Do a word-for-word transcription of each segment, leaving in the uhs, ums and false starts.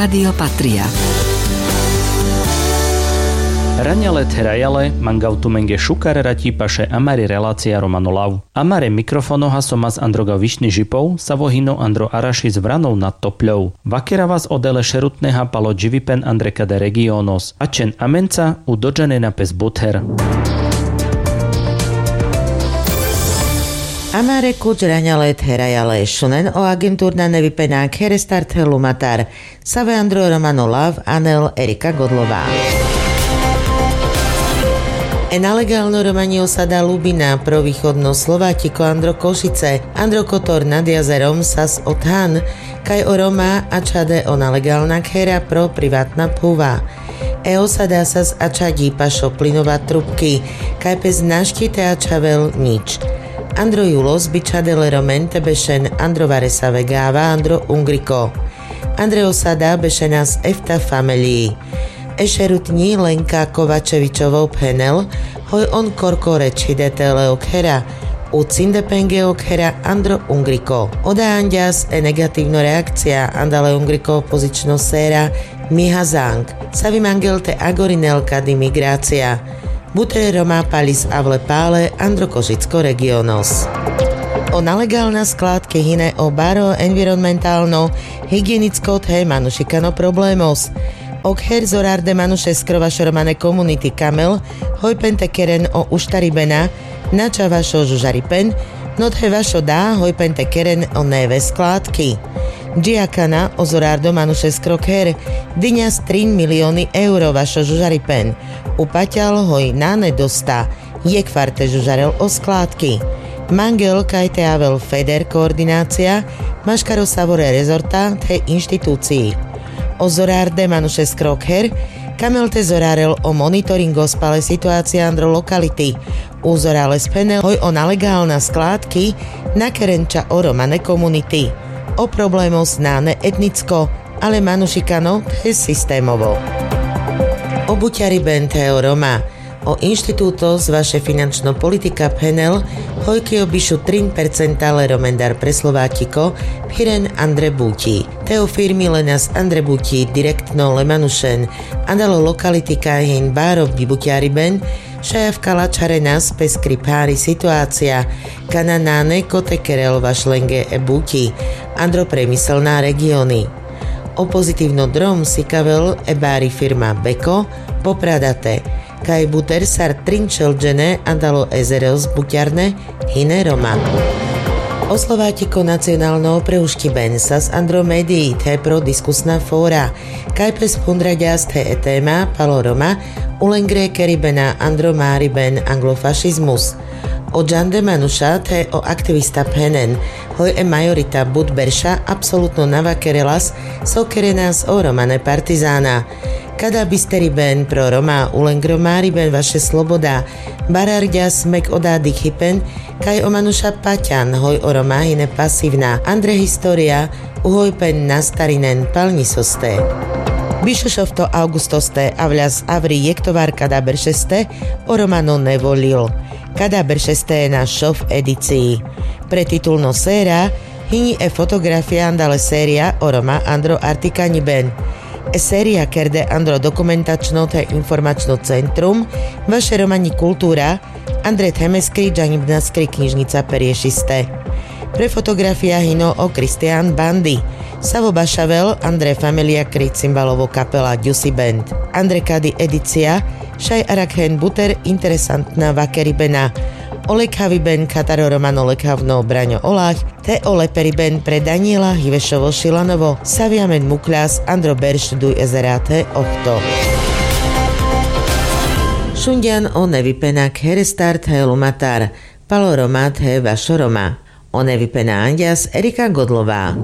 Rádio Patria. Raňale therajale mangautumenge šukar ratípaše amari relácia Romanolav. Amare mikrofonoha somas androga višny žipov sa vohino andro araši z vranou nad topľou. Vakera vás odele šerutneha palo dživipen andrekade regionos. Ačen amenca u dođane na pes buther. Amare kuč raňale therajale šunen o agentúrna nevypenák herestart lumatar. Save andro Romanolav anel Erika Godlová. Na legálno Romanio sa dá Lubina pro východno Slovátiko Andro Košice, Andro Kotor nad jazerom sas odhan, kaj o Roma a čade o nalegálna kera pro privátna púva. Eo sa dá sas a čadí pašo plynová trubky, kaj pez náškite a čavel nič. Andro Julos bičadele Romente bešen Andro Varesa Vegáva Andro Ungriko. Andreo Sada bešena z Efta Familii. Ešerutní Lenka Kovačevičovou Penel, hoj on korkore čidete Leokhera, u cindepenge okhera Andro Ungriko. Oda andias e negatívno reakcia andale Ungriko opozično séra Miha Zang. Savi mangelte agorinelka di migrácia. Butre Roma palis avle pále Andro Košicko regionos. O nalegálna skládke hine o baro environmentálno hygienicko te manušikano problémos. Ok her zorar de manuše skrovašo romane komunity Kamel, hojpente keren o uštaribena, nača vašo žužaripen, not he vašo dá hojpente keren o neve skládky. Džiakana o zorar do manuše skrokher, dyňas tri milióny euro vašo žužaripen. Upaťal hoj náne dostá, je kvarte žužarel o skládky. Mangel kajte avel feder koordinácia, maškaro savore rezorta te inštitúcii. O zorárde manuše skrokher, kamelte zorárel o monitoringo spale situácia andro lokality. U zorále spenel hoj o nalegálna skládky na kerenča o romane komunity. O problémov znáne etnicko, ale manušikano te systémovo. O buťari bente o Roma. O inštitúto z vaše finančno politika penel hojky obišu tri percentá le romendar pre Slovátiko Piren Andre Búti. Teo firmy lenas Andre Búti direktno lemanušen andalo lokality kahin bárov bibuťari ben šajavka lačarenas peskri pári situácia kananáne kote kerel vašlenge e Búti andro premyselná regióny. O pozitívno drom si kavel e bári firma Beko popradate kaj buter sar trinčelđene andalo ezeros buťarne hine Roma. O Slovátiko nacionálno preušky ben sas andro médií te pro diskusná fóra, kaj pes pundraďas te e téma palo Roma ulengre keribena andro mári ben anglofašizmus. O Džande Manuša te o aktivista penen, hoj e majorita bud berša absolútno navakerelas so kerenas o romane partizána. Kada bisteri ben pro Roma ulengro mári ben vaše sloboda, bararďa smek odády chypen, kaj o Manuša paťan, hoj o Roma hine pasívna, andre história, uhoj pen nastarinen palnisosté. Bišušovto augustoste avľas avri jektovar kada beršeste o Romano nevolil. Kada beršeste na šov edícii. Pre titulno séra hini e fotografia andale séria o Roma andro artikani ben. E séria kerde andro dokumentačno te informačno centrum, vaše romani kultúra, Andre Temeskri, Džanibnaskri knižnica periešiste. Pre fotografia hino o Kristián Bandy, Savo Bašavel, Andre Familia Kri Cimbalovo kapela Dusi Band. Andre Kady edícia, šaj arakhen buter interesantná vakeribena. Olekhavi ben Kataro Romano Lekhavno Braňo Olách, te oleperi ben pre Daniela Hivešovo Šilanovo, Saviamen Mukľas, Andro Berš Duj Ezeráte Ochto. Šundian o nevypenak herestart he lumatar, palo Romat he vašo Roma. O nevypená andias Erika Godlová.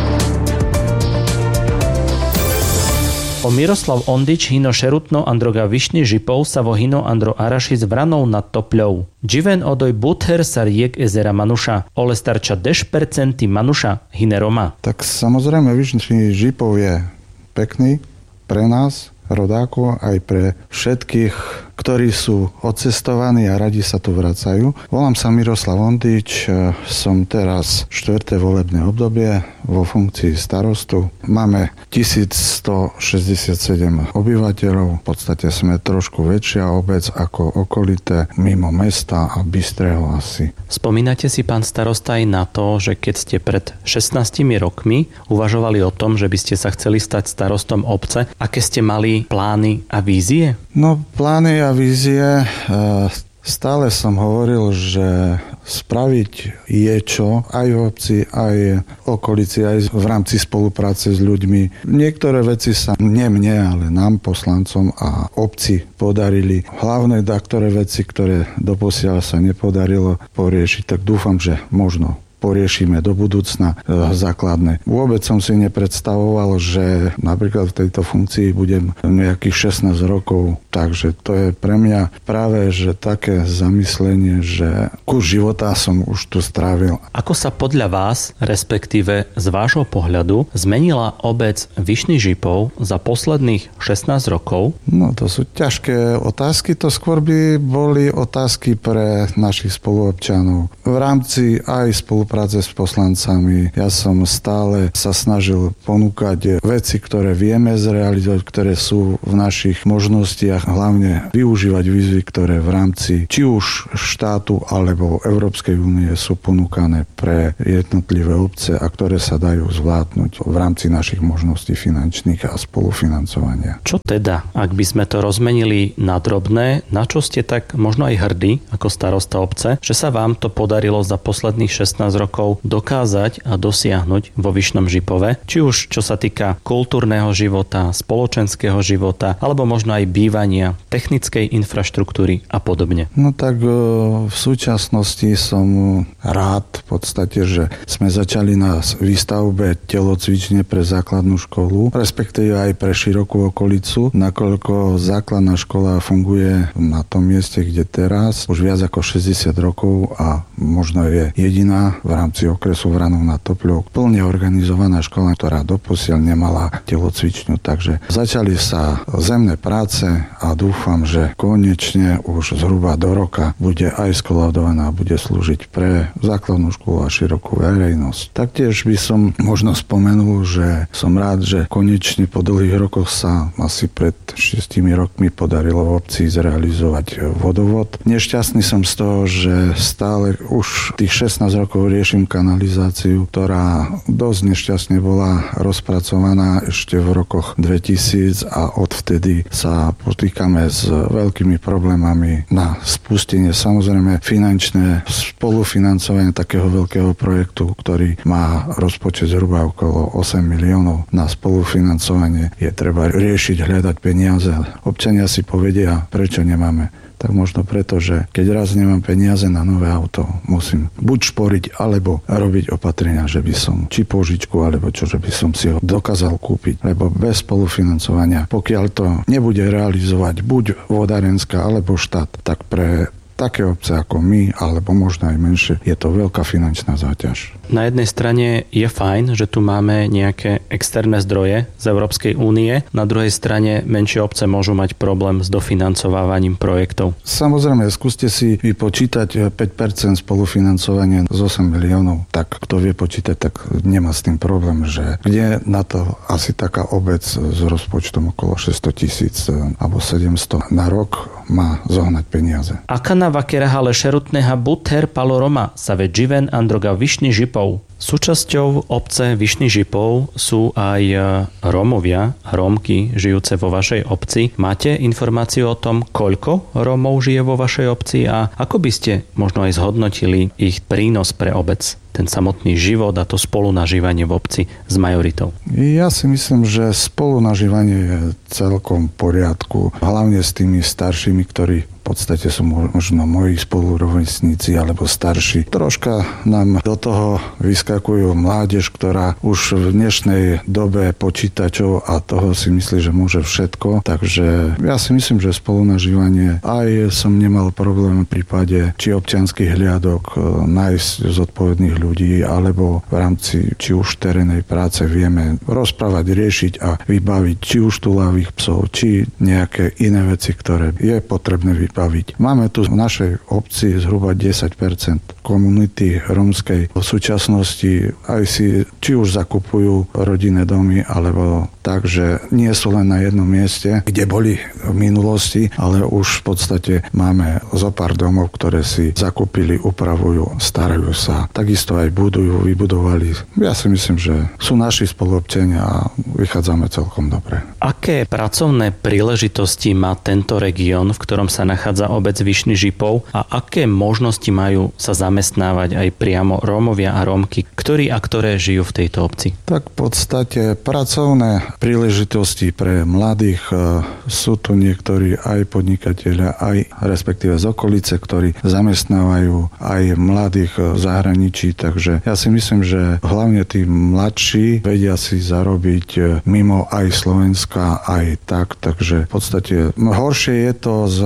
O Miroslav Ondič hino šerutno androga višny žipov sa vo hino andro araši z vranou nad topľou. Dživen odoj buther sar jek ezera Manuša, ole starča deš percenti Manuša hine Roma. Tak samozrejme višný žipov je pekný pre nás, rodákov, aj pre všetkých ktorí sú odcestovaní a radi sa tu vracajú. Volám sa Miroslav Ondič, som teraz štvrté volebné obdobie vo funkcii starostu. Máme tisícstošesťdesiatsedem obyvateľov, v podstate sme trošku väčšia obec ako okolité, mimo mesta a Bystrého asi. Spomínate si, pán starosta, aj na to, že keď ste pred šestnástimi rokmi uvažovali o tom, že by ste sa chceli stať starostom obce, aké ste mali plány a vízie? No, plány a vízie, stále som hovoril, že spraviť je čo aj v obci, aj v okolici, aj v rámci spolupráce s ľuďmi. Niektoré veci sa nie mne, ale nám, poslancom a obci podarili. Hlavné ktoré veci, ktoré doposiaľ sa nepodarilo poriešiť, tak dúfam, že možno poriešime do budúcna e, základné. Vôbec som si nepredstavoval, že napríklad v tejto funkcii budem nejakých šestnásť rokov, takže to je pre mňa práve že také zamyslenie, že kus života som už tu strávil. Ako sa podľa vás, respektíve z vášho pohľadu, zmenila obec Vyšný Žipov za posledných šestnásť rokov? No to sú ťažké otázky, to skôr by boli otázky pre našich spoluobčanov. V rámci aj spolupráce práce s poslancami. Ja som stále sa snažil ponúkať veci, ktoré vieme zrealizovať, ktoré sú v našich možnostiach, hlavne využívať výzvy, ktoré v rámci či už štátu alebo Európskej únie sú ponúkané pre jednotlivé obce a ktoré sa dajú zvládnuť v rámci našich možností finančných a spolufinancovania. Čo teda, ak by sme to rozmenili na drobné, na čo ste tak možno aj hrdí ako starosta obce, že sa vám to podarilo za posledných šestnásť rokov dokázať a dosiahnuť vo Vyšnom Žipove, či už čo sa týka kultúrneho života, spoločenského života, alebo možno aj bývania, technickej infraštruktúry a podobne. No tak v súčasnosti som rád v podstate, že sme začali na výstavbe telocvične pre základnú školu, respektíve aj pre širokú okolicu, nakoľko základná škola funguje na tom mieste, kde teraz už viac ako šesťdesiat rokov a možno je jediná v rámci okresu Vranov nad Topľou plne organizovaná škola, ktorá doposiaľ nemala telocvičňu. Takže začali sa zemné práce a dúfam, že konečne už zhruba do roka bude aj skolaudovaná a bude slúžiť pre základnú školu a širokú verejnosť. Taktiež by som možno spomenul, že som rád, že konečne po dlhých rokoch sa asi pred šiestimi rokmi podarilo v obci zrealizovať vodovod. Nešťastný som z toho, že stále už tých šestnásť rokov riešim kanalizáciu, ktorá dosť nešťastne bola rozpracovaná ešte v rokoch dvetisíc a odvtedy sa potýkame s veľkými problémami na spustenie. Samozrejme finančné spolufinancovanie takého veľkého projektu, ktorý má rozpočet zhruba okolo osem miliónov na spolufinancovanie, je treba riešiť, hľadať peniaze. Občania si povedia, prečo nemáme. Tak možno preto, že keď raz nemám peniaze na nové auto, musím buď šporiť, alebo robiť opatrenia, že by som či požičku, alebo čo, že by som si ho dokázal kúpiť. Lebo bez spolufinancovania, pokiaľ to nebude realizovať buď vodárenská, alebo štát, tak pre také obce ako my, alebo možno aj menšie, je to veľká finančná záťaž. Na jednej strane je fajn, že tu máme nejaké externé zdroje z Európskej únie, na druhej strane menšie obce môžu mať problém s dofinancovávaním projektov. Samozrejme, skúste si vypočítať päť percent spolufinancovania z osem miliónov. Tak kto vie počítať, tak nemá s tým problém, že kde na to asi taká obec s rozpočtom okolo šesťsto tisíc alebo sedemsto na rok má zohnať peniaze. Akana vakerahale šerutného buther paloroma sa ve živen androga Vyšný Žipov. Súčasťou obce Vyšný Žipov sú aj Rómovia, Rómky žijúce vo vašej obci. Máte informáciu o tom, koľko Rómov žije vo vašej obci a ako by ste možno aj zhodnotili ich prínos pre obec? Ten samotný život a to spolunažívanie v obci s majoritou. Ja si myslím, že spolunažívanie je celkom v poriadku. Hlavne s tými staršími, ktorí v podstate sú možno moji spolurovesníci alebo starší. Troška nám do toho vyskúšali vyskakujú mládež, ktorá už v dnešnej dobe počítačov a toho si myslí, že môže všetko. Takže ja si myslím, že spolunažívanie, aj som nemal problém v prípade či občianskych hliadok nájsť zodpovedných ľudí, alebo v rámci či už terénnej práce vieme rozprávať, riešiť a vybaviť či už túlavých psov, či nejaké iné veci, ktoré je potrebné vybaviť. Máme tu v našej obci zhruba desať percent komunity rómskej. V súčasnosti aj si či už zakupujú rodinné domy, alebo tak, že nie sú len na jednom mieste, kde boli v minulosti, ale už v podstate máme zo pár domov, ktoré si zakúpili, upravujú, starajú sa. Takisto aj budujú, vybudovali. Ja si myslím, že sú naši spoluobčania a vychádzame celkom dobre. Aké pracovné príležitosti má tento región, v ktorom sa nachádza obec Vyšný Žipov, a aké možnosti majú sa zamestnávať aj priamo Rómovia a Rómky, ktorí a ktoré žijú v tejto obci? Tak v podstate pracovné príležitosti pre mladých, sú tu niektorí aj podnikatelia, aj respektíve z okolice, ktorí zamestnávajú aj mladých v zahraničí, takže ja si myslím, že hlavne tí mladší vedia si zarobiť mimo aj Slovenska, aj tak, takže v podstate horšie je to s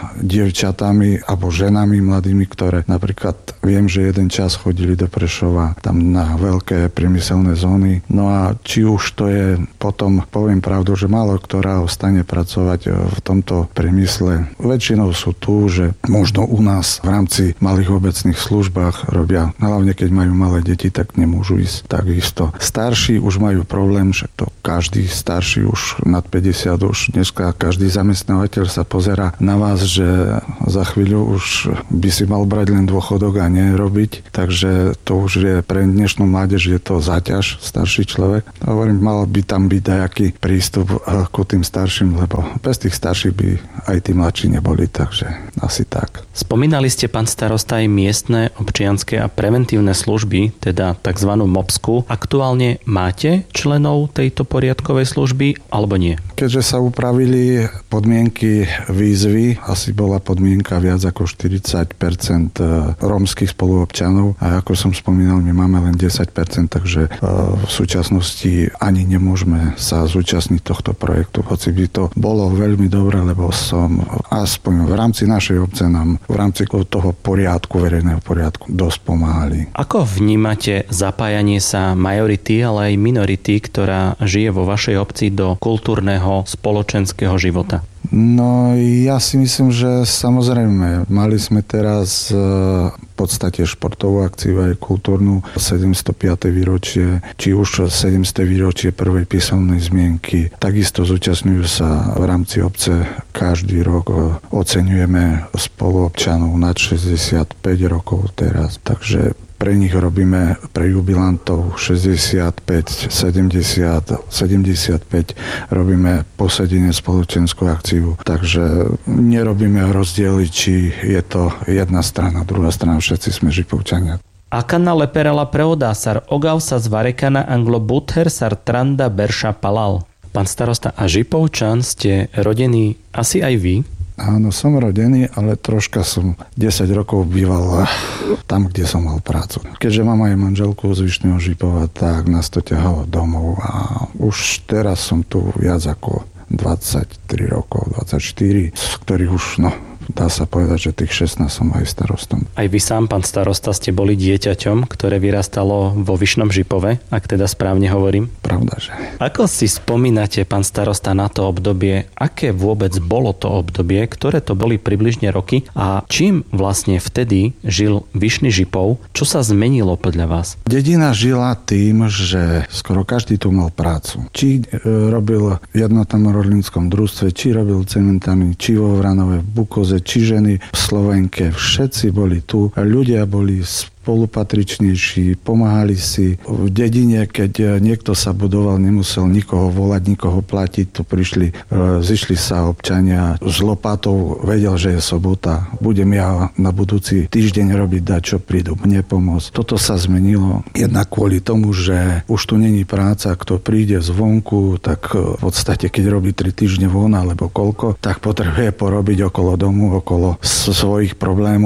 dievčatami alebo ženami mladými, ktoré napríklad viem, že jeden čas chodili do Prešova tam na veľké priemyselné zóny, no a či už to je potom, poviem pravdu, že málo ktorá ostane pracovať v tomto priemysle. Väčšinou sú tu, že možno u nás v rámci malých obecných službách robia, hlavne keď majú malé deti, tak nemôžu ísť takisto. Starší už majú problém, že to každý starší už nad päťdesiat, už dneska každý zamestnávateľ sa pozerá na vás, že za chvíľu už by si mal brať len dôchodok a nerobiť, takže to už je pre dnešnú mládež je to záťaž, starší človek. Hovorím, mal by tam byť nejaký prístup ku tým starším, lebo bez tých starších by aj tí mladší neboli, takže asi tak. Spomínali ste, pán starosta, aj miestne občianske a preventívne služby, teda tzv. MOPSku. Aktuálne máte členov tejto poriadkovej služby alebo nie? Keďže sa upravili podmienky výzvy, asi bola podmienka viac ako štyridsať percent rómskych spoluobčanov a ako som spomínal, my máme len desať percent, takže v súčasnosti ani nemôžeme sa zúčastniť tohto projektu. Hoci by to bolo veľmi dobré, lebo som aspoň v rámci našej obce nám v rámci toho poriadku, verejného poriadku dosť pomáhali. Ako vnímate zapájanie sa majority, ale aj minority, ktorá žije vo vašej obci, do kultúrneho spoločenského života? No ja si myslím, že samozrejme, mali sme teraz v podstate športovú akciu aj kultúrnu sedemstopiate výročie, či už sedemsté výročie prvej písomnej zmienky. Takisto zúčastňujú sa v rámci obce každý rok, oceňujeme spoluobčanov nad šesťdesiatpäť rokov teraz, takže pre nich robíme, pre jubilantov šesťdesiatpäť, sedemdesiat, sedemdesiatpäť robíme posedenie spoločenskú akciu. Takže nerobíme rozdiely, či je to jedna strana, druhá strana, všetci sme Žipovčania. Akana leperala preodá sar ogav sa zvarekana anglo buther sar tranda berša palal. Pán starosta, a Žipovčan ste rodení asi aj vy? Áno, som rodený, ale troška som desať rokov býval tam, kde som mal prácu. Keďže mám aj manželku z Vyšného Žipova, tak nás to ťahalo domov a už teraz som tu viac ako dvadsaťtri rokov, dvadsaťštyri, z ktorých už, no, dá sa povedať, že tých šestnásť som aj starostom. Aj vy sám, pán starosta, ste boli dieťaťom, ktoré vyrastalo vo Vyšnom Žipove, ak teda správne hovorím? Pravda, že. Ako si spomínate, pán starosta, na to obdobie? Aké vôbec bolo to obdobie? Ktoré to boli približne roky? A čím vlastne vtedy žil Vyšný Žipov? Čo sa zmenilo podľa vás? Dedina žila tým, že skoro každý tu mal prácu. Či e, robil v jednotnom rolníckom družstve, či robil cementárny, či vo Vranove, v Bukoze, či ženy v Slovenke, všetci boli tu. Ľudia boli spolupatričnejší, pomáhali si. V dedine, keď niekto sa budoval, nemusel nikoho volať, nikoho platiť, tu prišli, zišli sa občania s lopatou, vedel, že je sobota. Budem ja na budúci týždeň robiť, dať čo prídu mne pomôcť. Toto sa zmenilo jednak kvôli tomu, že už tu není práca, kto príde zvonku, tak v podstate, keď robí tri týždne von alebo koľko, tak potrebuje porobiť okolo domu, okolo svojich problémov,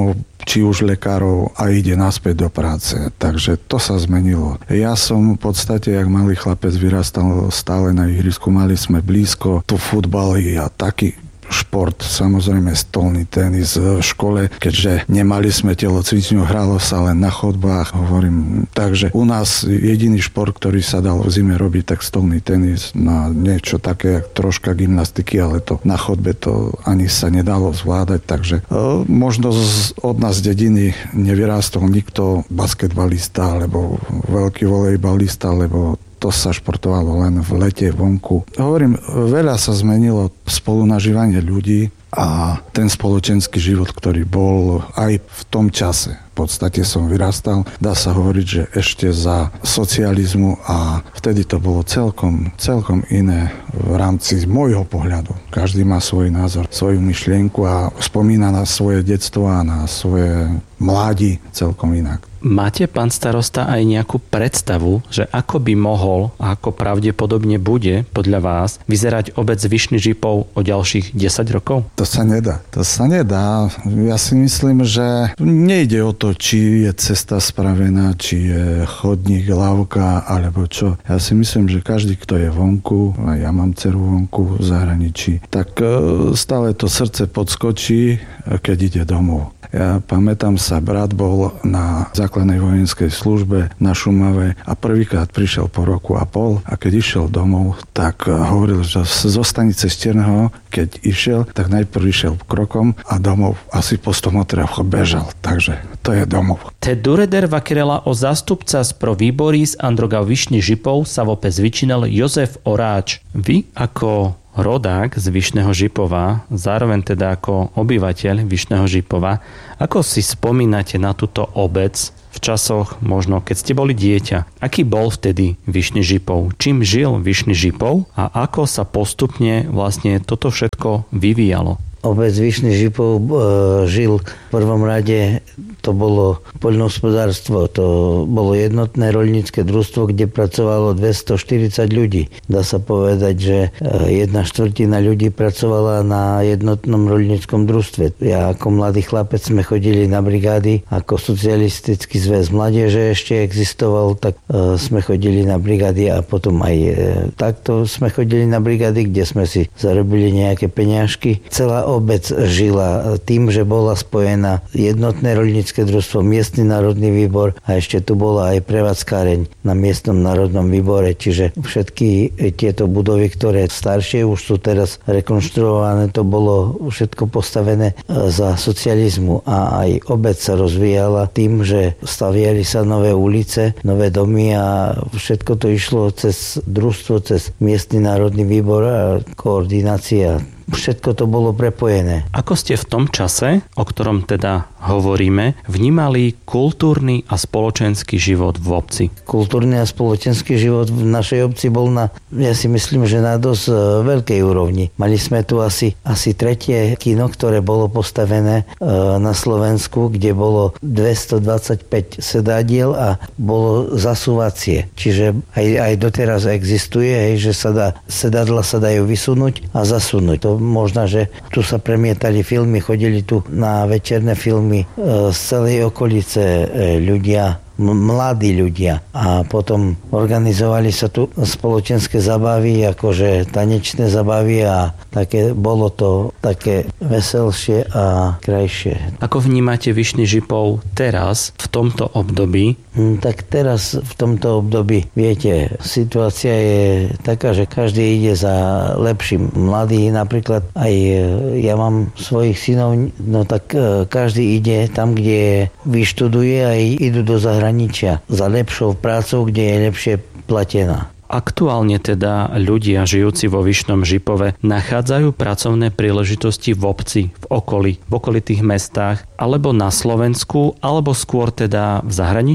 či už lekárov a ide naspäť do práce. Takže to sa zmenilo. Ja som v podstate, jak malý chlapec vyrastal stále na ihrisku, mali sme blízko tu futbaly a taký šport, samozrejme stolný tenis v škole, keďže nemali sme telocvičňu, hralo sa len na chodbách, hovorím. Takže u nás jediný šport, ktorý sa dal v zime robiť, tak stolný tenis, na niečo také, troška gymnastiky, ale to na chodbe to ani sa nedalo zvládať, takže e, možno z, od nás z dediny nevyrástol nikto basketbalista, alebo veľký volejbalista, lebo to sa športovalo len v lete vonku. Hovorím, veľa sa zmenilo spolunažívanie ľudí a ten spoločenský život, ktorý bol aj v tom čase. V podstate som vyrastal, dá sa hovoriť, že ešte za socializmu a vtedy to bolo celkom, celkom iné v rámci môjho pohľadu. Každý má svoj názor, svoju myšlienku a spomína na svoje detstvo a na svoje mládi celkom inak. Máte, pán starosta, aj nejakú predstavu, že ako by mohol a ako pravdepodobne bude podľa vás vyzerať obec Vyšný Žipov o ďalších desať rokov? To sa nedá. To sa nedá. Ja si myslím, že nejde o to, či je cesta spravená, či je chodník, lávka, alebo čo. Ja si myslím, že každý, kto je vonku, a ja mám dceru vonku v zahraničí, tak stále to srdce podskočí, keď ide domov. Ja pamätám sa, brat bol na základnej vojenskej službe na Šumave a prvýkrát prišiel po roku a pol a keď išiel domov, tak hovoril, že zo stanice Stierneho, keď išiel, tak najprv išiel krokom a domov asi po sto metroch bežal. Takže to je domov. Te dureder vakirela o zástupca z pro výbory z Androga Vyšný Žipov sa vopec vyčinel Jozef Oráč. Vy ako rodák z Vyšného Žipova, zároveň teda ako obyvateľ Vyšného Žipova, ako si spomínate na túto obec v časoch, možno keď ste boli dieťa? Aký bol vtedy Vyšný Žipov? Čím žil Vyšný Žipov a ako sa postupne vlastne toto všetko vyvíjalo? Obec Vyšný Žipov e, žil v prvom rade, to bolo poľnohospodárstvo, to bolo jednotné roľnícke družstvo, kde pracovalo dvestoštyridsať ľudí. Dá sa povedať, že jedna štvrtina ľudí pracovala na jednotnom roľníckom družstve. Ja ako mladý chlapec sme chodili na brigády, ako socialistický zväz mládeže ešte existoval, tak e, sme chodili na brigády a potom aj e, takto sme chodili na brigády, kde sme si zarobili nejaké peňažky. Celá obec žila tým, že bola spojená jednotné roľnícke družstvo, miestny národný výbor a ešte tu bola aj prevádzkáreň na miestnom národnom výbore. Čiže všetky tieto budovy, ktoré staršie už sú teraz rekonštruované, to bolo všetko postavené za socializmu a aj obec sa rozvíjala tým, že staviali sa nové ulice, nové domy a všetko to išlo cez družstvo, cez miestny národný výbor a koordinácia. Všetko to bolo prepojené. Ako ste v tom čase, o ktorom teda hovoríme, vnímali kultúrny a spoločenský život v obci? Kultúrny a spoločenský život v našej obci bol na, ja si myslím, že na dosť veľkej úrovni. Mali sme tu asi, asi tretie kino, ktoré bolo postavené e, na Slovensku, kde bolo dvestodvadsaťpäť sedadiel a bolo zasúvacie. Čiže aj, aj doteraz existuje, hej, že sa dá, sedadla sa dajú vysunúť a zasunúť. To možno, že tu sa premietali filmy, chodili tu na večerné filmy z celej okolice ľudia, mladí ľudia a potom organizovali sa tu spoločenské zabavy, akože tanečné zabavy a také, bolo to také veselšie a krajšie. Ako vnímate Vyšný Žipov teraz, v tomto období? Tak teraz v tomto období, viete, situácia je taká, že každý ide za lepším. Mladí napríklad, aj ja mám svojich synov, no tak každý ide tam, kde vyštuduje a idú do zahraničia za lepšou prácou, kde je lepšie platená. Aktuálne teda ľudia žijúci vo Vyšnom Žipove nachádzajú pracovné príležitosti v obci, v okolí, v okolitých mestách, alebo na Slovensku, alebo skôr teda v zahraničí?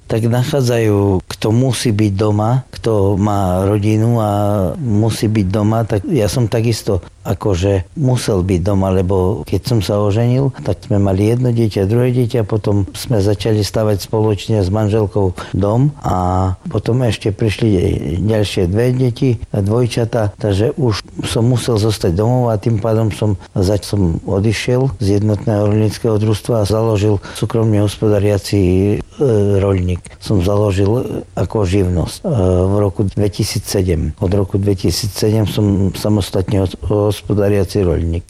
tak nachádzajú, kto musí byť doma, kto má rodinu a musí byť doma, tak ja som takisto akože musel byť doma, lebo keď som sa oženil, tak sme mali jedno dieťa, druhé dieťa, potom sme začali stavať spoločne s manželkou dom a potom ešte prišli ďalšie dve deti, dvojčata, takže už som musel zostať domov a tým pádom som, zač som odišiel z jednotného roľníckeho družstva a založil súkromne hospodariaci e, roľník. Som založil ako živnosť e, v roku dvetisícsedem. Od roku dvetisícsedem som samostatne hospodariaci roľník.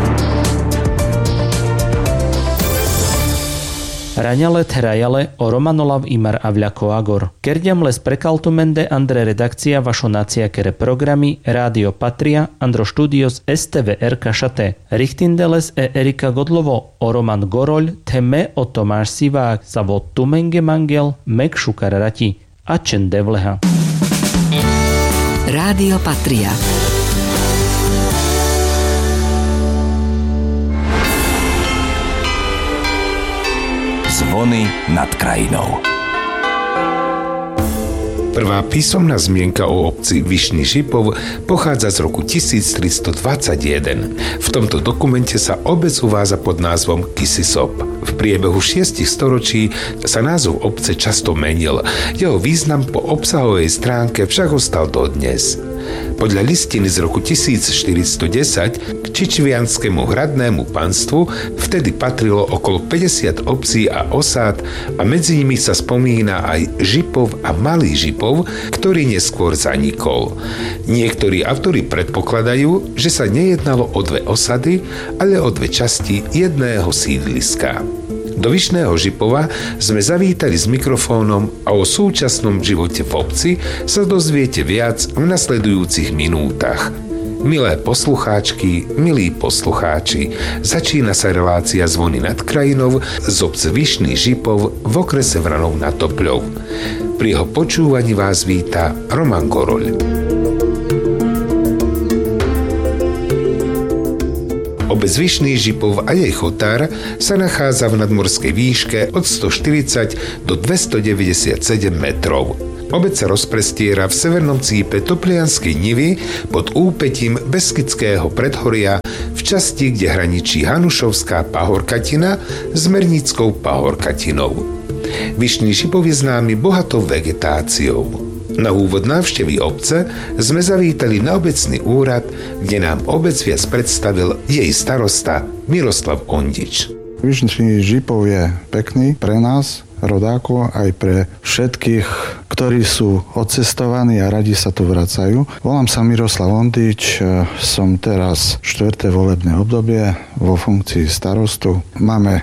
Raňalet herajale o Romanolav imar avľako agor. Kerďamles prekaltumende Andre redakcia vašo naciakere programy Rádio Patria Andro Studios es té vé er kašate. Richtindeles e Erika Godlovo o Roman Goroľ teme o Tomáš Sivák zavo Tumenge Mangel Mek Šukar Rati a Čen Devleha. Rádio Patria. Zvony nad krajinou. Prvá písomná zmienka o obci Vyšný Žipov pochádza z roku tisíctristodvadsaťjeden. V tomto dokumente sa obec uvádza pod názvom Kisisop. V priebehu šiestich storočí sa názov obce často menil. Jeho význam po obsahovej stránke však ostal dodnes. Podľa listiny z roku tisícštyristodesať k Čičvianskému hradnému panstvu vtedy patrilo okolo päťdesiat obcí a osád a medzi nimi sa spomína aj Žipov a Malý Žipov, ktorý neskôr zanikol. Niektorí autori predpokladajú, že sa nejednalo o dve osady, ale o dve časti jedného sídliska. Do Vyšného Žipova sme zavítali s mikrofónom a o súčasnom živote v obci sa dozviete viac v nasledujúcich minútach. Milé poslucháčky, milí poslucháči, začína sa relácia Zvony nad krajinou z obce Vyšný Žipov v okrese Vranov nad Topľou. Pri jeho počúvaní vás víta Roman Goroľ. Obec Vyšný Žipov a jej chotár sa nachádza v nadmorskej výške od stoštyridsať do dvestodeväťdesiatsedem metrov. Obec sa rozprestiera v severnom cípe Toplianskej nivy pod úpetím Beskydského predhoria v časti, kde hraničí Hanušovská pahorkatina s Mernickou pahorkatinou. Vyšný Žipov je známy bohatou vegetáciou. Na úvod návštevy obce sme zavítali na obecný úrad, kde nám obec viac predstavil jej starosta Miroslav Ondič. Vyšný Žipov je pekný pre nás, rodákov, aj pre všetkých, ktorí sú odcestovaní a radi sa tu vracajú. Volám sa Miroslav Ondič, som teraz štvrté volebné obdobie vo funkcii starostu. Máme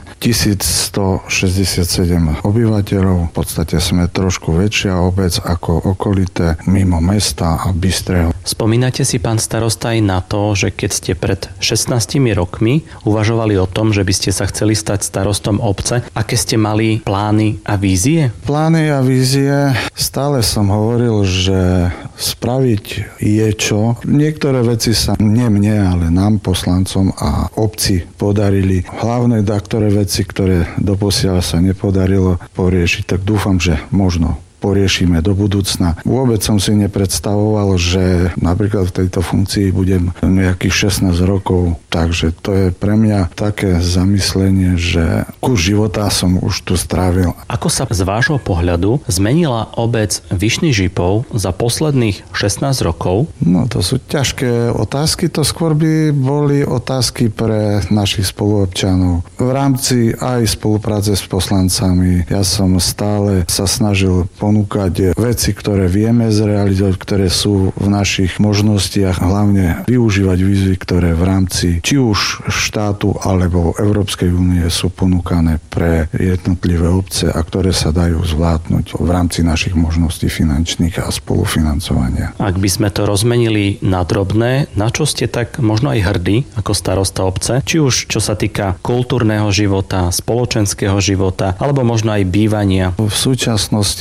tisícstošesťdesiatsedem obyvateľov, v podstate sme trošku väčšia obec ako okolité mimo mesta a Bystrého. Spomínate si, pán starosta, aj na to, že keď ste pred šestnástimi rokmi uvažovali o tom, že by ste sa chceli stať starostom obce, aké ste mali plány a vízie? Plány a vízie, stále som hovoril, že spraviť je čo. Niektoré veci sa nie mne, ale nám, poslancom a obci podarili. Hlavné ktoré veci, ktoré doposiaľ sa nepodarilo poriešiť, tak dúfam, že možno poriešime do budúcna. Vôbec som si nepredstavoval, že napríklad v tejto funkcii budem nejakých šestnásť rokov, takže to je pre mňa také zamyslenie, že kus života som už tu strávil. Ako sa z vášho pohľadu zmenila obec Vyšný Žipov za posledných šestnásť rokov? No to sú ťažké otázky, to skôr by boli otázky pre našich spoluobčanov. V rámci aj spolupráce s poslancami ja som stále sa snažil ponúkať veci, ktoré vieme zrealizovať, ktoré sú v našich možnostiach, hlavne využívať výzvy, ktoré v rámci či už štátu alebo Európskej únie sú ponúkané pre jednotlivé obce a ktoré sa dajú zvládnuť v rámci našich možností finančných a spolufinancovania. Ak by sme to rozmenili na drobné, na čo ste tak možno aj hrdí ako starosta obce, či už čo sa týka kultúrneho života, spoločenského života, alebo možno aj bývania? V súčasnosti som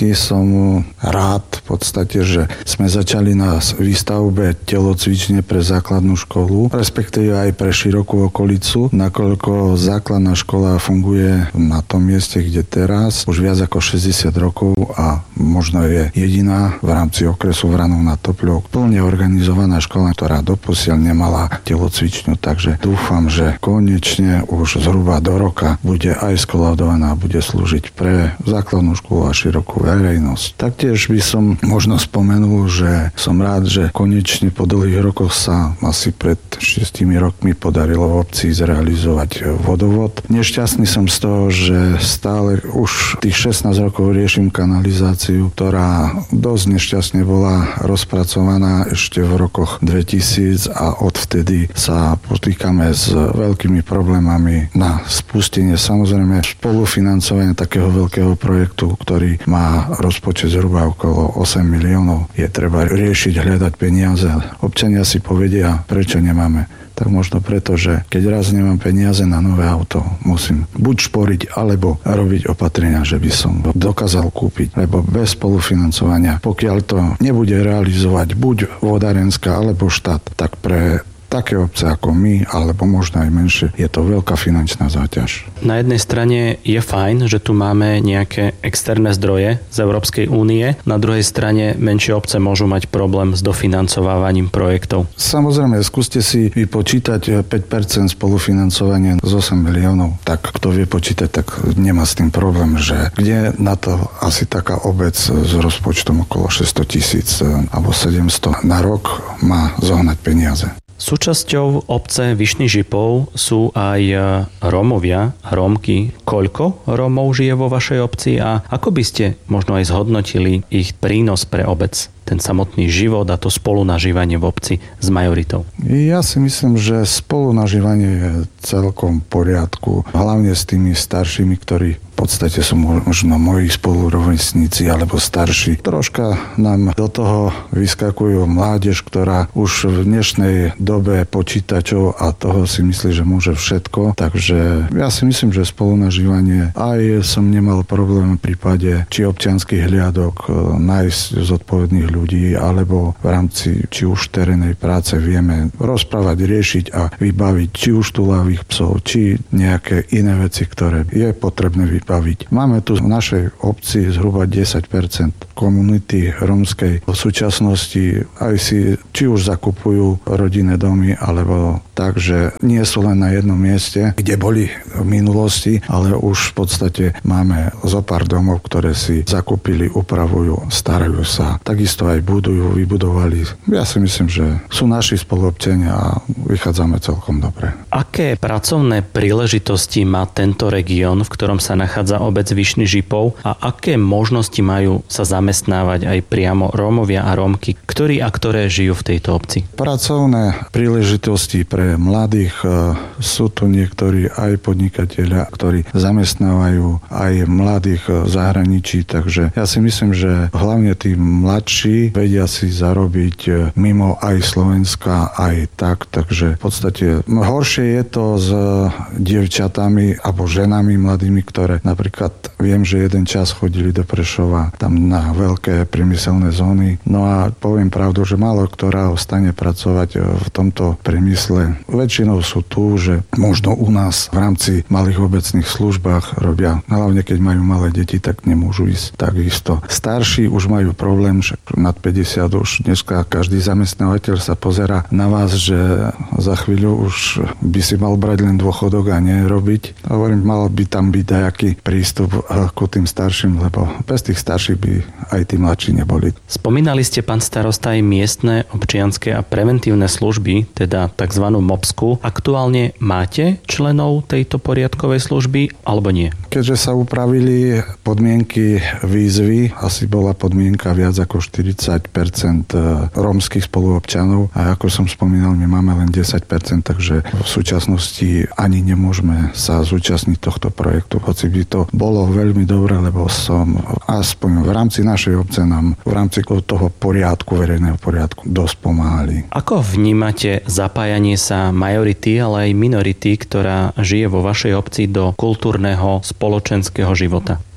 som rád v podstate, že sme začali na výstavbe telocvične pre základnú školu, respektíve aj pre širokú okolicu, nakoľko základná škola funguje na tom mieste, kde teraz už viac ako šesťdesiat rokov a možno je jediná v rámci okresu Vranov nad Topľou plne organizovaná škola, ktorá doposiaľ nemala telocvičňu, takže dúfam, že konečne už zhruba do roka bude aj skolaudovaná a bude slúžiť pre základnú školu a širokú verejnosť. Taktiež by som možno spomenul, že som rád, že konečne po dlhých rokoch sa asi pred šiestimi rokmi podarilo v obci zrealizovať vodovod. Nešťastný som z toho, že stále už tých šestnásť rokov riešim kanalizáciu, ktorá dosť nešťastne bola rozpracovaná ešte v rokoch dvetisíc a odvtedy sa potýkame s veľkými problémami na spustenie samozrejme spolufinancovania takého veľkého projektu, ktorý má rozpočet zhruba okolo osem miliónov. Je treba riešiť, hľadať peniaze. Občania si povedia, prečo nemáme. Tak možno preto, že keď raz nemám peniaze na nové auto, musím buď šporiť, alebo robiť opatrenia, že by som dokázal kúpiť, lebo bez spolufinancovania, pokiaľ to nebude realizovať buď vodárenská, alebo štát, tak pre také obce ako my, alebo možno aj menšie, je to veľká finančná záťaž. Na jednej strane je fajn, že tu máme nejaké externé zdroje z Európskej únie, na druhej strane menšie obce môžu mať problém s dofinancovávaním projektov. Samozrejme, skúste si vypočítať päť percent spolufinancovania z osem miliónov. Tak kto vie počítať, tak nemá s tým problém, že kde na to asi taká obec s rozpočtom okolo šesťsto tisíc alebo sedemsto na rok má zohnať peniaze. Súčasťou obce Vyšný Žipov sú aj Rómovia, Rómky. Koľko Rómov žije vo vašej obci a ako by ste možno aj zhodnotili ich prínos pre obec? Ten samotný život a to spolunažívanie v obci s majoritou? Ja si myslím, že spolunažívanie je celkom v poriadku. Hlavne s tými staršími, ktorí v podstate sú možno moji spolurovesníci alebo starší. Troška nám do toho vyskakujú mládež, ktorá už v dnešnej dobe počítačov a toho si myslí, že môže všetko. Takže ja si myslím, že spolunažívanie, aj som nemal problém v prípade či občianskych hliadok nájsť zodpovedných ľudí, alebo v rámci či už terénnej práce vieme rozprávať, riešiť a vybaviť či už túlavých psov, či nejaké iné veci, ktoré je potrebné vybaviť. Máme tu v našej obci zhruba desať percent komunity rómskej. V súčasnosti aj si či už zakupujú rodinné domy, alebo tak, že nie sú len na jednom mieste, kde boli v minulosti, ale už v podstate máme zo pár domov, ktoré si zakúpili, upravujú, starajú sa. Takisto aj budujú, vybudovali. Ja si myslím, že sú naši spoluobčania a vychádzame celkom dobre. Aké pracovné príležitosti má tento región, v ktorom sa nachádza obec Vyšný Žipov a aké možnosti majú sa zamestnávať aj priamo Rómovia a Rómky, ktorí a ktoré žijú v tejto obci? Pracovné príležitosti pre mladých, sú tu niektorí aj podnikatelia, ktorí zamestnávajú aj mladých v zahraničí, takže ja si myslím, že hlavne tí mladší vedia si zarobiť mimo aj Slovenska, aj tak, takže v podstate horšie je to s dievčatami alebo ženami mladými, ktoré napríklad viem, že jeden čas chodili do Prešova tam na veľké priemyselné zóny, no a poviem pravdu, že málo ktorá ostane pracovať v tomto priemysle. Väčšinou sú tu, že možno u nás v rámci malých obecných službách robia, hlavne keď majú malé deti, tak nemôžu ísť takisto. Starší už majú problém, že nad päťdesiat už dneska každý zamestnávateľ sa pozerá na vás, že za chvíľu už by si mal brať len dôchodok a nerobiť. Hovorím, mal by tam byť nejaký prístup ku tým starším, lebo bez tých starších by aj tí mladší neboli. Spomínali ste, pán starosta, aj miestne občianske a preventívne služby, teda tzv. MOPSku. Aktuálne máte členov tejto poriadkovej služby alebo nie? Keďže sa upravili podmienky výzvy, asi bola podmienka viac ako štyridsať percent rómskych spoluobčanov a ako som spomínal, my máme len desať percent, takže v súčasnosti ani nemôžeme sa zúčastniť tohto projektu, hoci by to bolo veľmi dobré, lebo som aspoň v rámci našej obce nám v rámci toho poriadku, verejného poriadku dosť pomáhali. Ako vnímate zapájanie sa majority, ale aj minority, ktorá žije vo vašej obci do kultúrneho spoločenského života?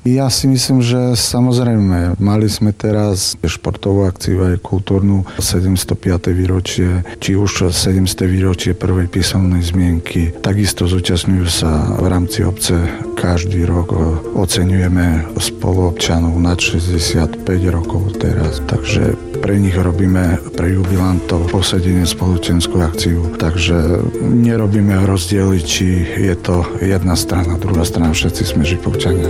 Ja si myslím, že samozrejme, mali sme teraz športovú akciu aj kultúrnu sedemstopiate výročie, či už sedemsté výročie prvej písomnej zmienky. Takisto zúčastňujú sa v rámci obce každý rok. Oceňujeme spoluobčanov nad šesťdesiatpäť rokov teraz, takže pre nich robíme, pre jubilantov, posedenie spoločenskú akciu, takže nerobíme rozdiely, či je to jedna strana, druhá strana, všetci sme Žipovčania.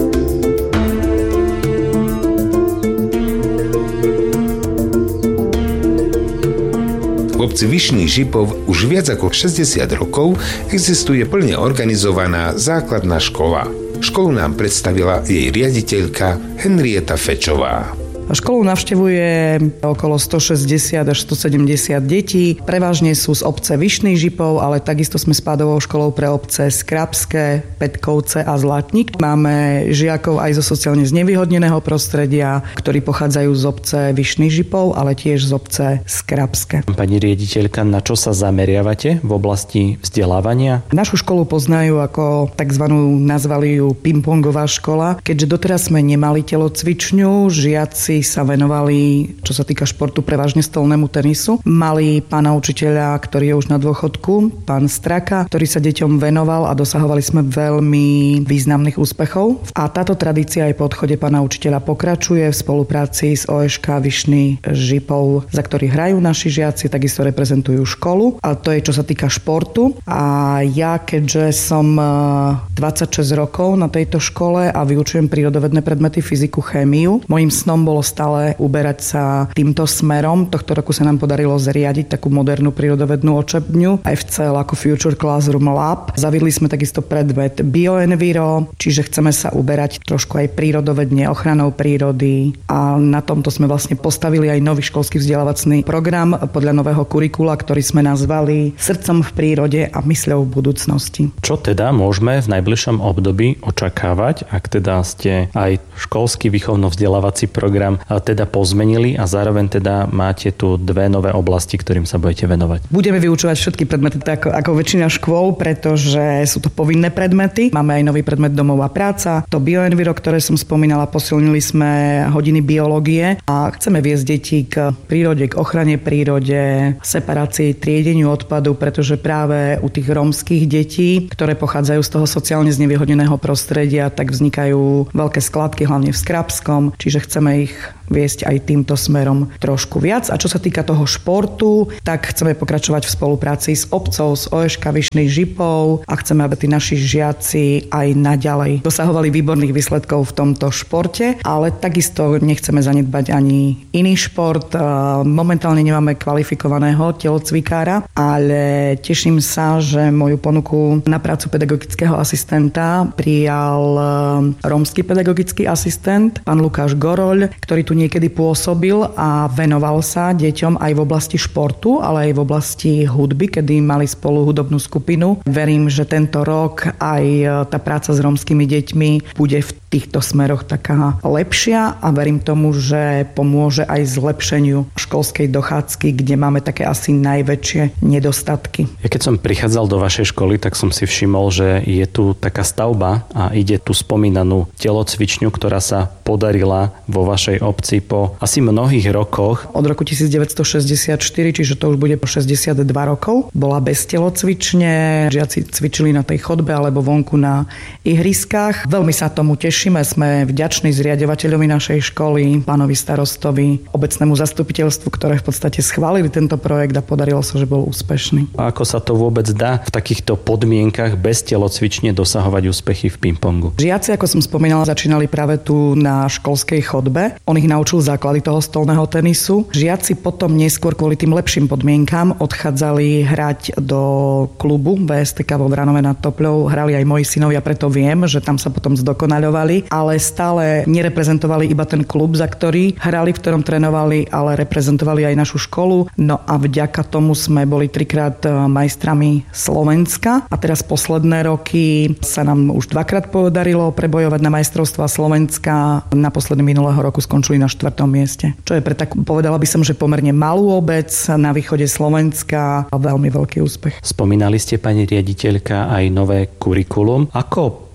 V obci Vyšný Žipov už viac ako šesťdesiat rokov existuje plne organizovaná základná škola. Školu nám predstavila jej riaditeľka Henrieta Fečová. Školu navštevuje okolo stošesťdesiat až stosedemdesiat detí. Prevažne sú z obce Vyšný Žipov, ale takisto sme spádovou školou pre obce Skrabské, Petkovce a Zlatník. Máme žiakov aj zo sociálne znevýhodneného prostredia, ktorí pochádzajú z obce Vyšný Žipov, ale tiež z obce Skrabské. Pani riaditeľka, na čo sa zameriavate v oblasti vzdelávania? Našu školu poznajú ako takzvanú, nazvali ju pingpongová škola, keďže doteraz sme nemali telocvičňu, žiaci sa venovali, čo sa týka športu, prevažne stolnému tenisu. Mali pána učiteľa, ktorý je už na dôchodku, pán Straka, ktorý sa deťom venoval a dosahovali sme veľmi významných úspechov. A táto tradícia aj po odchode pána učiteľa pokračuje v spolupráci s ó es ká Vyšný Žipov, za ktorý hrajú naši žiaci, takisto reprezentujú školu. A to je, čo sa týka športu. A ja, keďže som dvadsaťšesť rokov na tejto škole a vyučujem prírodovedné predmety, fyziku, chémiu, mojím snom bolo stále uberať sa týmto smerom. Tohto roku sa nám podarilo zriadiť takú modernú prírodovednú učebňu ef cé el ako Future Classroom Lab. Zaviedli sme takisto predmet Bioenviro, čiže chceme sa uberať trošku aj prírodovedne, ochranou prírody a na tomto sme vlastne postavili aj nový školský vzdelávací program podľa nového kurikula, ktorý sme nazvali Srdcom v prírode a mysľou v budúcnosti. Čo teda môžeme v najbližšom období očakávať, ak teda ste aj školský výchovno-vzdelávací program a teda pozmenili a zároveň teda máte tu dve nové oblasti, ktorým sa budete venovať? Budeme vyučovať všetky predmety tak ako väčšina škôl, pretože sú to povinné predmety. Máme aj nový predmet domová práca, to bioenviro, ktoré som spomínala, posilnili sme hodiny biológie a chceme viesť deti k prírode, k ochrane prírode, separácii, triedeniu odpadu, pretože práve u tých rómskych detí, ktoré pochádzajú z toho sociálne znevýhodneného prostredia, tak vznikajú veľké skladky, hlavne v Skrabskom, čiže chceme ich viesť aj týmto smerom trošku viac. A čo sa týka toho športu, tak chceme pokračovať v spolupráci s obcou, s ó es ká Vyšný Žipov a chceme, aby tí naši žiaci aj naďalej dosahovali výborných výsledkov v tomto športe, ale takisto nechceme zanedbať ani iný šport. Momentálne nemáme kvalifikovaného telocvikára, ale teším sa, že moju ponuku na prácu pedagogického asistenta prijal rómsky pedagogický asistent, pán Lukáš Goroľ, ktorý tu niekedy pôsobil a venoval sa deťom aj v oblasti športu, ale aj v oblasti hudby, kedy mali spolu hudobnú skupinu. Verím, že tento rok aj tá práca s rómskymi deťmi bude v týchto smeroch taká lepšia a verím tomu, že pomôže aj zlepšeniu školskej dochádzky, kde máme také asi najväčšie nedostatky. Ja keď som prichádzal do vašej školy, tak som si všimol, že je tu taká stavba a ide tu spomínanú telocvičňu, ktorá sa podarila vo vašej obci po asi mnohých rokoch. Od roku devätnásťstošesťdesiatštyri, čiže to už bude po šesťdesiatdva rokov, bola bez telocvične, žiaci cvičili na tej chodbe alebo vonku na ihriskách. Veľmi sa tomu tešíme, sme vďační zriaďovateľovi našej školy, pánovi starostovi, obecnému zastupiteľstvu, ktoré v podstate schválili tento projekt a podarilo sa, že bol úspešný. A ako sa to vôbec dá v takýchto podmienkach bez telocvične dosahovať úspechy v pingpongu? Žiaci, ako som spomínala, začínali práve tu na školskej chodbe. On ich naučil základy toho stolného tenisu. Žiaci potom neskôr kvôli tým lepším podmienkam odchádzali hrať do klubu vé es té ká vo Vranove nad Topľou. Hrali aj moji synovia, preto viem, že tam sa potom zdokonaľovali, ale stále nereprezentovali iba ten klub, za ktorý hrali, v ktorom trénovali, ale reprezentovali aj našu školu. No a vďaka tomu sme boli trikrát majstrami Slovenska a teraz posledné roky sa nám už dvakrát podarilo prebojovať na majstrovstvá Slovenska. Naposledy minulého roku skončili na štvrtom mieste. Čo je pre tak, povedala by som, že pomerne malú obec na východe Slovenska a veľmi veľký úspech. Spomínali ste, pani riaditeľka, aj nové kurikulum. Ako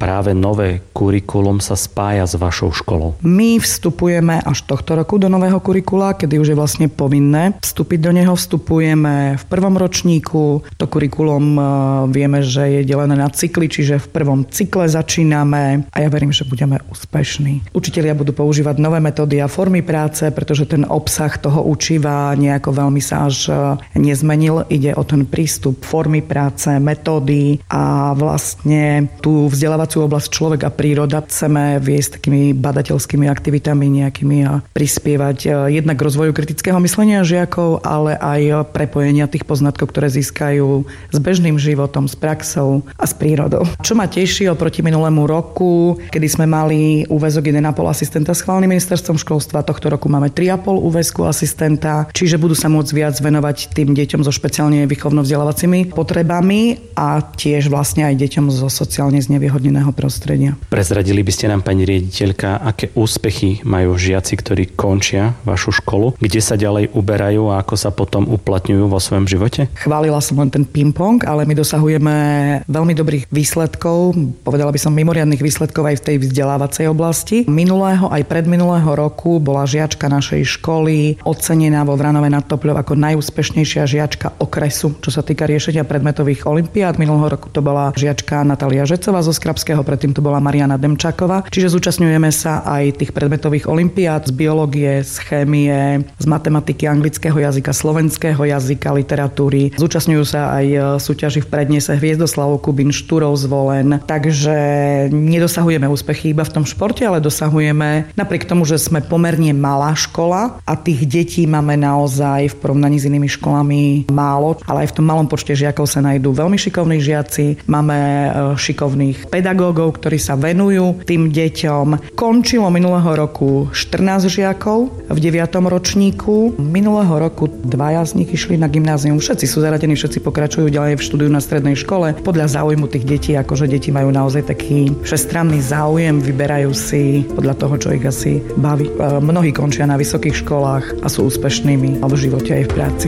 práve nové kurikulum sa spája s vašou školou? My vstupujeme až tohto roku do nového kurikula, kedy už je vlastne povinné vstúpiť do neho. Vstupujeme v prvom ročníku. To kurikulum vieme, že je delené na cykly, čiže v prvom cykle začíname a ja verím, že budeme úspešní. Učitelia budú používať nové metódy a formy práce, pretože ten obsah toho učiva nejako veľmi sa až nezmenil. Ide o ten prístup formy práce, metódy a vlastne tú vzdelávaciu oblasť človek a príroda chceme viesť takými badateľskými aktivitami nejakými a prispievať jednak k rozvoju kritického myslenia žiakov, ale aj prepojenia tých poznatkov, ktoré získajú s bežným životom, s praxou a s prírodou. Čo ma teší oproti minulému roku, kedy sme mali úväzok jeden a pol asistenta schválený ministerstvom školstva, tohto roku máme tri a pol úväzku asistenta, čiže budú sa môcť viac venovať tým deťom so špeciálne výchovno-vzdelávacími potrebami a tiež vlastne aj deťom zo sociálne znevýhodneného prostredia. Prezradili by ste nám, pani riaditeľka, aké úspechy majú žiaci, ktorí končia vašu školu, kde sa ďalej uberajú a ako sa potom uplatňujú vo svojom živote? Chválila som len ten ping-pong, ale my dosahujeme veľmi dobrých výsledkov, povedala by som mimoriadnych výsledkov aj v tej vzdelávacej oblasti. Minulého aj predminulého roku bola žiačka našej školy ocenená vo Vranove nad Topľou ako najúspešnejšia žiačka okresu, čo sa týka riešenia predmetových olympiád. Minulého roku to bola žiačka Natália Žecová zo Skrabského, predtým to bola Mariana Demčáková. Čiže zúčastňujeme sa aj tých predmetových olympiád z biológie, z chémie, z matematiky, anglického jazyka, slovenského jazyka, literatúry. Zúčastňujú sa aj súťaži v prednese Hviezdoslavov Kubín, Štúrov Zvolen. Takže nedosahujeme úspechy iba v tom športe, ale dosahujeme napriek tomu, že sme pomerne malá škola a tých detí máme naozaj v porovnaní s inými školami málo, ale aj v tom malom počte žiakov sa nájdú veľmi šikovní žiaci. Máme šikovných pedagógov, ktorí sa venujú tým deťom. Končilo minulého roku štrnásť žiakov v deviatom ročníku. Minulého roku dvaja z nich išli na gymnázium. Všetci sú zaradení, všetci pokračujú ďalej v štúdiu na strednej škole. Podľa záujmu tých detí, akože deti majú naozaj taký všestranný záujem, vyberajú si podľa toho, čo ich asi baví. Mnohí končia na vysokých školách a sú úspešnými v živote aj v práci.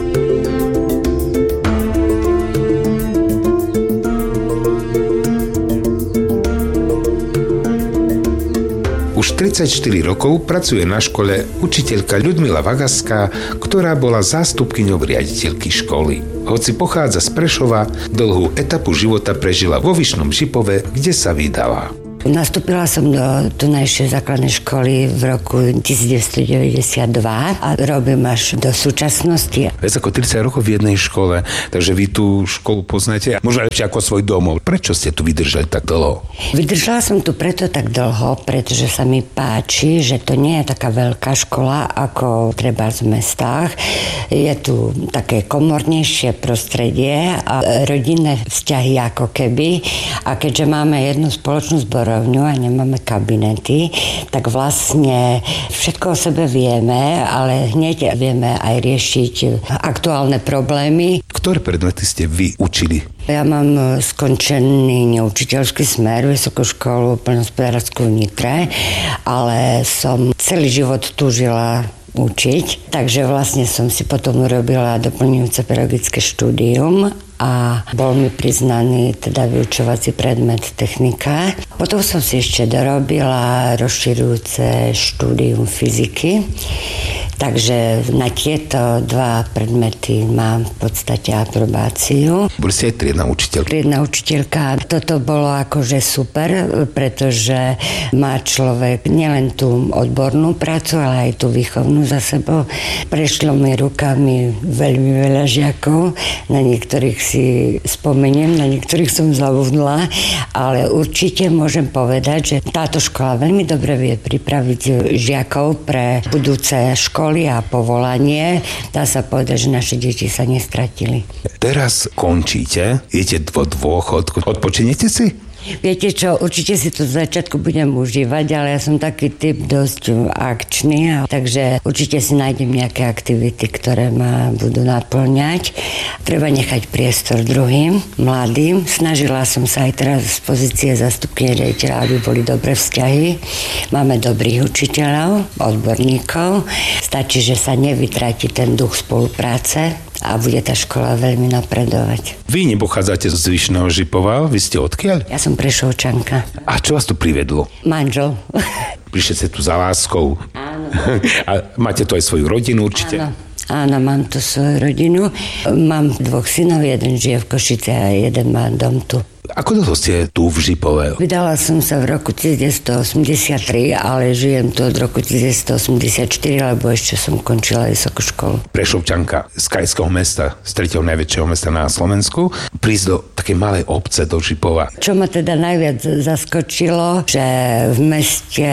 Už tridsaťštyri rokov pracuje na škole učiteľka Ľudmila Vagaská, ktorá bola zástupkyňou riaditeľky školy. Hoci pochádza z Prešova, dlhú etapu života prežila vo Vyšnom Žipove, kde sa vydala. Nastúpila som do tunajšej základnej školy v roku devätnásťstodeväťdesiatdva a robím až do súčasnosti. Viac ako tridsať rokov v jednej škole, takže vy tú školu poznáte možno lepšie ako svoj domov. Prečo ste tu vydržali tak dlho? Vydržala som tu preto tak dlho, pretože sa mi páči, že to nie je taká veľká škola ako treba v mestách. Je tu také komornejšie prostredie a rodinné vzťahy ako keby. A keďže máme jednu spoločnú zborovňu a nemáme kabinety, tak vlastne všetko o sebe vieme, ale hneď vieme aj riešiť aktuálne problémy. Ktoré predmety ste vy učili? Ja mám skončený neučiteľský smer, vysokú školu poľnohospodársku v Nitre, ale som celý život túžila učiť, takže vlastne som si potom urobila doplňujúce pedagogické štúdium a bol mi priznaný teda vyučovací predmet technika. Potom som si ešte dorobila rozširujúce štúdium fyziky, takže na tieto dva predmety mám v podstate aprobáciu. Boli ste aj triedna učiteľka? Triedna učiteľka. Toto bolo akože super, pretože má človek nielen tú odbornú prácu, ale aj tú výchovnú za sebou. Prešlo mi rukami veľmi veľa žiakov, na niektorých si spomeniem, na niektorých som zabudla, ale určite môžem povedať, že táto škola veľmi dobre vie pripraviť žiakov pre budúce školy a povolanie. Dá sa povedať, že naše deti sa nestratili. Teraz končíte, idete do dôchodku. Odpočinete si? Viete čo, určite si to z začiatku budem užívať, ale ja som taký typ dosť akčný, a takže určite si nájdem nejaké aktivity, ktoré ma budú naplňať. Treba nechať priestor druhým, mladým. Snažila som sa aj teraz z pozície zástupkyne riaditeľa, aby boli dobré vzťahy. Máme dobrých učiteľov, odborníkov. Stačí, že sa nevytratí ten duch spolupráce a bude tá škola veľmi napredovať. Vy nepochádzate z Vyšného Žipova, vy ste odkiaľ? Ja som Prešovčanka. A čo vás tu privedlo? Manžel. Prišli ste tu za láskou. Áno. A máte tu aj svoju rodinu určite? Áno. Áno, mám tu svoju rodinu. Mám dvoch synov, jeden žije v Košice a jeden má dom tu. Ako dlho ste tu v Žipove? Vydala som sa v roku devätnásťstoosemdesiattri, ale žijem tu od roku devätnásťstoosemdesiatštyri, lebo ešte som končila vysokú školu. Prešovčanka z krajského mesta, z tretieho najväčšieho mesta na Slovensku, prísť do takej malej obce, do Žipova. Čo ma teda najviac zaskočilo, že v meste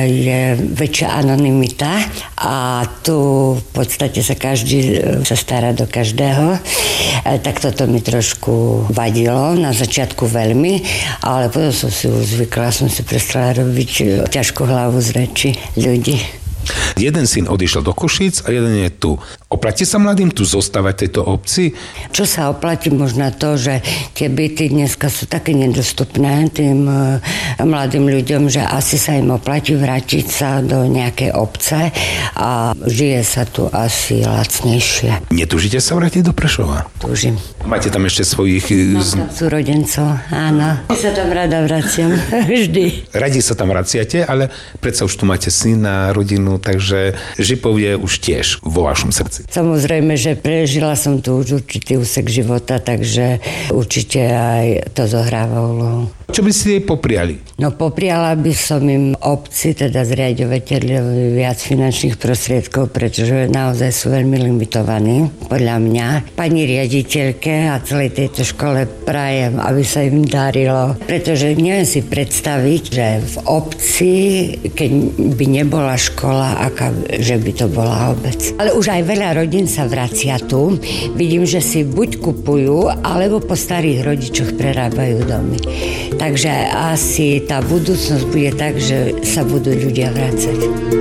je väčšia anonymita a tu v podstate sa každý sa stará do každého. Tak toto mi trošku vadilo na začiatku veľmi, ale potom som si už zvykla, som si prestala robiť ťažkú hlavu z reči ľudí. Jeden syn odišiel do Košíc a jeden je tu. Oplatí sa mladým tu zostávať v tejto obci? Čo sa oplatí možno to, že tie byty dneska sú také nedostupné tým mladým ľuďom, že asi sa im oplatí vrátiť sa do nejakej obce a žije sa tu asi lacnejšie. Netúžite sa vrátiť do Prešova? Túžim. Máte tam ešte svojich... Mám tam súrodencov, áno. Ja sa tam rada vraciam, vždy. Radi sa tam vraciate, ale predsa už tu máte syna, rodinu, takže Žipov je už tiež vo vašom srdci. Samozrejme, že prežila som tu už určitý úsek života, takže určite aj to zohráva úlohu. Čo by ste jej popriali? No popriala by som im obci, teda zriaďovateľovi viac finančných prostriedkov, pretože naozaj sú veľmi limitovaní, podľa mňa. Pani riaditeľke a celej tejto škole prajem, aby sa im darilo, pretože neviem si predstaviť, že v obci, keď by nebola škola, aká, že by to bola obec. Ale už aj veľa rodín sa vracia tu. Vidím, že si buď kupujú, alebo po starých rodičoch prerábajú domy. Takže asi tá budúcnosť bude tak, že sa budú ľudia vracať.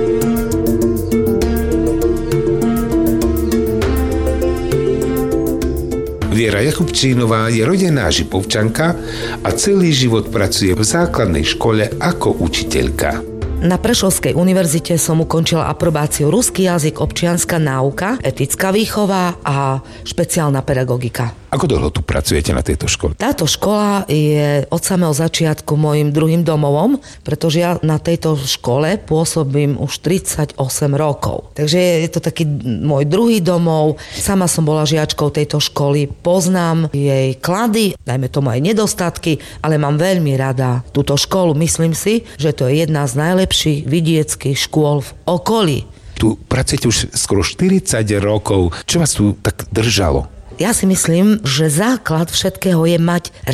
Viera Jakubčínová je rodená Žipovčanka a celý život pracuje v základnej škole ako učiteľka. Na Prešovskej univerzite som ukončila aprobáciu ruský jazyk, občianska náuka, etická výchova a špeciálna pedagogika. Ako dlho tu pracujete na tejto škole? Táto škola je od samého začiatku mojim druhým domovom, pretože ja na tejto škole pôsobím už tridsaťosem rokov. Takže je to taký môj druhý domov. Sama som bola žiačkou tejto školy, poznám jej klady, dajme tomu aj nedostatky, ale mám veľmi rada túto školu. Myslím si, že to je jedna z najlepších vidieckých škôl v okolí. Tu pracujete už skoro štyridsať rokov. Čo vás tu tak držalo? Ja si myslím, že základ všetkého je mať